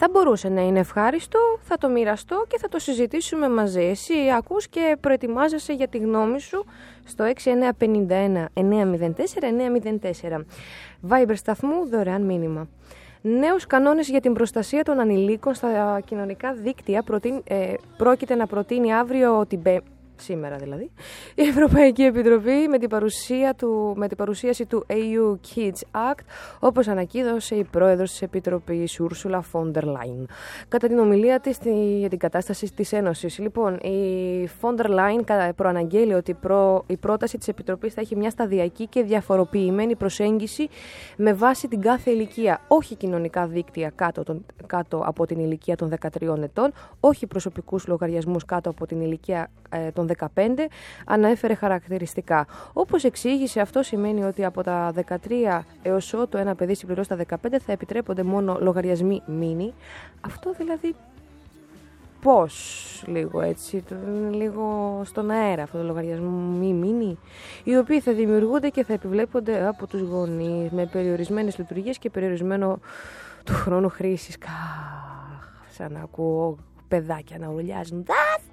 Θα μπορούσε να είναι ευχάριστο, θα το μοιραστώ και θα το συζητήσουμε μαζί. Εσύ ακούς και προετοιμάζεσαι για τη γνώμη σου στο 6951 904 904. Viber σταθμού, δωρεάν μήνυμα. Νέους κανόνες για την προστασία των ανηλίκων στα κοινωνικά δίκτυα πρόκειται να προτείνει αύριο σήμερα δηλαδή, η Ευρωπαϊκή Επιτροπή με την παρουσίαση του EU Kids Act, όπως ανακοίνωσε η πρόεδρος της Επιτροπής Ursula von der Leyen κατά την ομιλία της για την κατάσταση της Ένωσης. Λοιπόν, η von der Leyen προαναγγέλει ότι η πρόταση της Επιτροπής θα έχει μια σταδιακή και διαφοροποιημένη προσέγγιση με βάση την κάθε ηλικία. Όχι κοινωνικά δίκτυα κάτω από την ηλικία των 13 ετών, όχι προσωπικούς λογαριασμούς κάτω από την ηλικία των 15, αναέφερε χαρακτηριστικά. Όπως εξήγησε, αυτό σημαίνει ότι από τα 13 έως ότου ένα παιδί συμπληρώσει τα 15 θα επιτρέπονται μόνο λογαριασμοί μίνι. Αυτό δηλαδή πώς, λίγο έτσι, λίγο στον αέρα αυτό το λογαριασμό μίνι, οι οποίοι θα δημιουργούνται και θα επιβλέπονται από τους γονείς με περιορισμένες λειτουργίες και περιορισμένο του χρόνου χρήσης. Σαν να ακούω παιδάκια να ουρλιάζουν.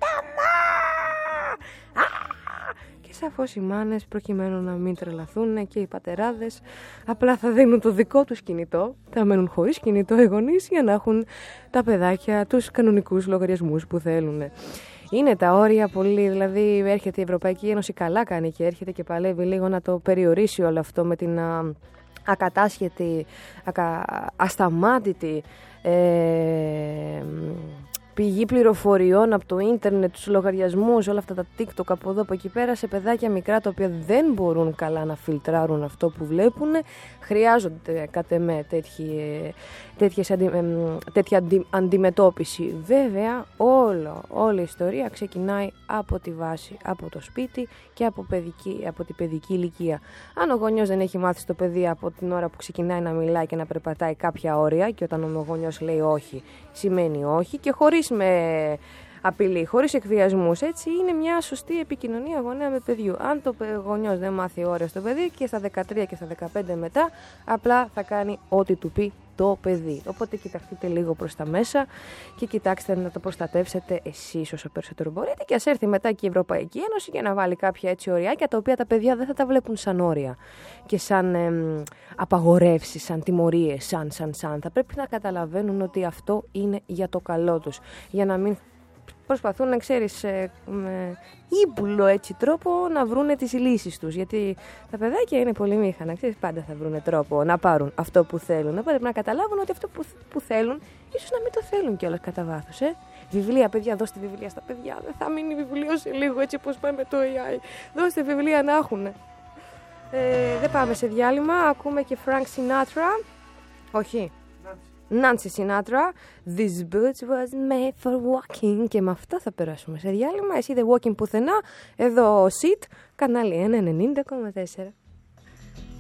Και σαφώς οι μάνες, προκειμένου να μην τρελαθούν, και οι πατεράδες απλά θα δίνουν το δικό τους κινητό, θα μένουν χωρίς κινητό οι γονείς για να έχουν τα παιδάκια τους κανονικούς λογαριασμούς που θέλουν. Είναι τα όρια πολύ, δηλαδή έρχεται η Ευρωπαϊκή Ένωση, καλά κάνει και έρχεται και παλεύει λίγο να το περιορίσει όλο αυτό με την ακατάσχετη, ασταμάτητη πηγή πληροφοριών από το ίντερνετ, τους λογαριασμούς, όλα αυτά τα TikTok από εδώ από εκεί πέρα, σε παιδάκια μικρά τα οποία δεν μπορούν καλά να φιλτράρουν αυτό που βλέπουν. Χρειάζονται κατ' εμέ τέτοια αντιμετώπιση. Βέβαια όλη η ιστορία ξεκινάει από τη βάση, από το σπίτι και από την παιδική ηλικία. Αν ο γονιός δεν έχει μάθει στο παιδί από την ώρα που ξεκινάει να μιλάει και να περπατάει κάποια όρια, και όταν ο γονιός λέει όχι, σημαίνει όχι, και χωρίς με απειλή, χωρίς εκβιασμούς, έτσι είναι μια σωστή επικοινωνία γονέα με παιδιού. Αν το γονιός δεν μάθει όρια στο παιδί, και στα 13 και στα 15 μετά, απλά θα κάνει ό,τι του πει το παιδί. Οπότε κοιταχτείτε λίγο προς τα μέσα και κοιτάξτε να το προστατεύσετε εσείς όσο περισσότερο μπορείτε, και ας έρθει μετά και η Ευρωπαϊκή Ένωση για να βάλει κάποια έτσι οριάκια, τα οποία τα παιδιά δεν θα τα βλέπουν σαν όρια και σαν απαγορεύσεις, σαν τιμωρίες, σαν. Θα πρέπει να καταλαβαίνουν ότι αυτό είναι για το καλό τους, για να μην προσπαθούν, να ξέρεις, με ύπουλο έτσι τρόπο να βρούνε τις λύσεις τους. Γιατί τα παιδάκια είναι πολύ μήχανα, ξέρεις, πάντα θα βρούνε τρόπο να πάρουν αυτό που θέλουν. Πρέπει να καταλάβουν ότι αυτό που θέλουν, ίσως να μην το θέλουν κιόλας κατά βάθος. Βιβλία, παιδιά, δώστε βιβλία στα παιδιά. Δεν θα μείνει βιβλίο σε λίγο, έτσι όπως πάει με το AI. Δώστε βιβλία να έχουν. Δεν πάμε σε διάλειμμα. Ακούμε και Frank Sinatra. Όχι. Nancy Sinatra, This boots was made for walking. Και με αυτό θα περάσουμε σε διάλειμμα. Εσύ δεν walking πουθενά. Εδώ Sit, κανάλι 190,4.